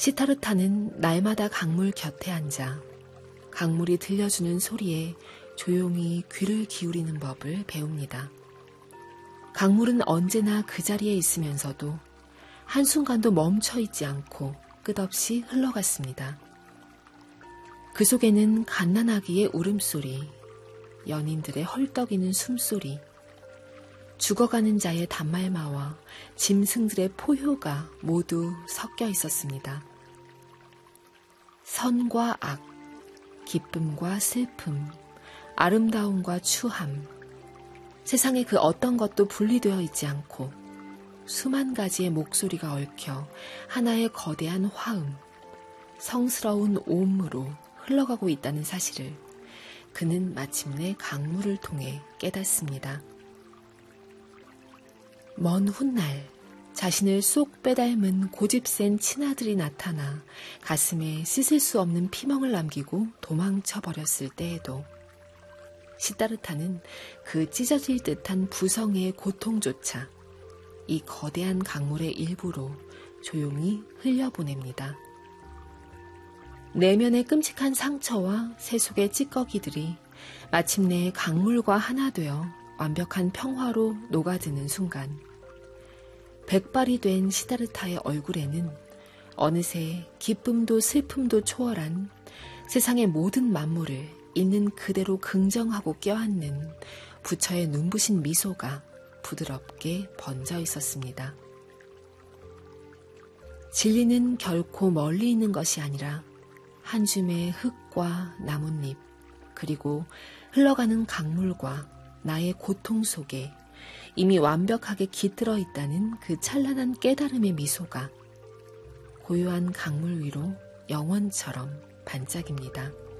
시타르타는 날마다 강물 곁에 앉아 강물이 들려주는 소리에 조용히 귀를 기울이는 법을 배웁니다. 강물은 언제나 그 자리에 있으면서도 한순간도 멈춰 있지 않고 끝없이 흘러갔습니다. 그 속에는 갓난아기의 울음소리, 연인들의 헐떡이는 숨소리, 죽어가는 자의 단말마와 짐승들의 포효가 모두 섞여 있었습니다. 선과 악, 기쁨과 슬픔, 아름다움과 추함, 세상에 그 어떤 것도 분리되어 있지 않고 수만 가지의 목소리가 얽혀 하나의 거대한 화음, 성스러운 오음으로 흘러가고 있다는 사실을 그는 마침내 강물을 통해 깨닫습니다. 먼 훗날 자신을 쏙 빼닮은 고집센 친아들이 나타나 가슴에 씻을 수 없는 피멍을 남기고 도망쳐버렸을 때에도 시타르타는 그 찢어질 듯한 부성의 고통조차 이 거대한 강물의 일부로 조용히 흘려보냅니다. 내면의 끔찍한 상처와 세속의 찌꺼기들이 마침내 강물과 하나 되어 완벽한 평화로 녹아드는 순간 백발이 된 시타르타의 얼굴에는 어느새 기쁨도 슬픔도 초월한 세상의 모든 만물을 있는 그대로 긍정하고 껴안는 부처의 눈부신 미소가 부드럽게 번져 있었습니다. 진리는 결코 멀리 있는 것이 아니라 한 줌의 흙과 나뭇잎 그리고 흘러가는 강물과 나의 고통 속에 이미 완벽하게 깃들어 있다는 그 찬란한 깨달음의 미소가 고요한 강물 위로 영원처럼 반짝입니다.